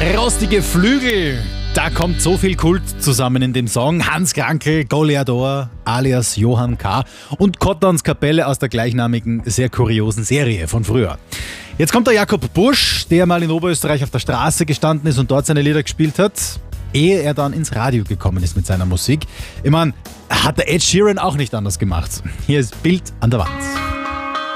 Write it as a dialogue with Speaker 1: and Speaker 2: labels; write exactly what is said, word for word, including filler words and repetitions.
Speaker 1: Rostige Flügel, da kommt so viel Kult zusammen in dem Song. Hans Krankel, Goliador alias Johann K. und Cottons Kapelle aus der gleichnamigen, sehr kuriosen Serie von früher. Jetzt kommt der Jakob Busch, der mal in Oberösterreich auf der Straße gestanden ist und dort seine Lieder gespielt hat, ehe er dann ins Radio gekommen ist mit seiner Musik. Ich meine, hat der Ed Sheeran auch nicht anders gemacht. Hier ist Bild an der Wand.